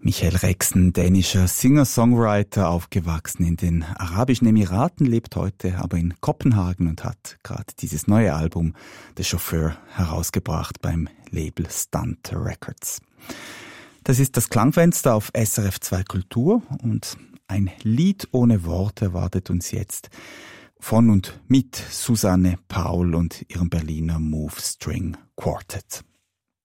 Michael Rexen, dänischer Singer-Songwriter, aufgewachsen in den Arabischen Emiraten, lebt heute aber in Kopenhagen und hat gerade dieses neue Album The Chauffeur herausgebracht beim Label Stunt Records. Das ist das Klangfenster auf SRF 2 Kultur und ein Lied ohne Worte erwartet uns jetzt von und mit Susanne Paul und ihrem Berliner Move String Quartet.